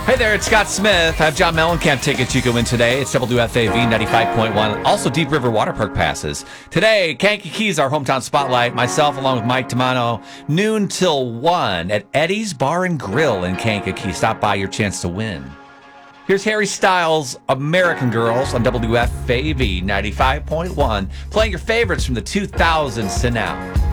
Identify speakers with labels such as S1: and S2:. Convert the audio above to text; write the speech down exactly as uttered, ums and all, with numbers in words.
S1: Hey there, it's Scott Smith. I have John Mellencamp tickets you can win today. It's W F A V ninety-five point one. Also, Deep River Water Park passes. Today, Kankakee, our hometown spotlight. Myself, along with Mike Tamano, noon till one at Eddie's Bar and Grill in Kankakee. Stop by, your chance to win. Here's Harry Styles, American Girls on W F A V ninety-five point one, playing your favorites from the two thousands to now.